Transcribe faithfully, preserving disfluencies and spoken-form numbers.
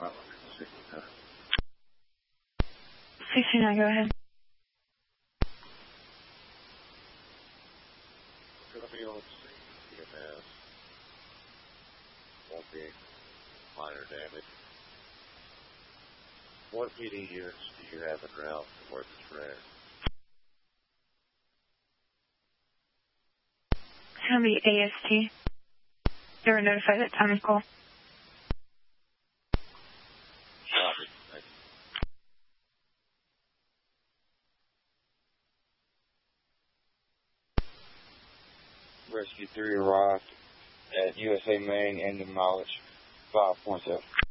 sixty-nine, go ahead. Going to be on C M S. Won't be minor damage. What P D units do you have en route to where this wreck? It's going to be A S T. They were notified at time of call. Copy. Thank you. Rescue three arrived at U S A Main, end of mileage five point seven.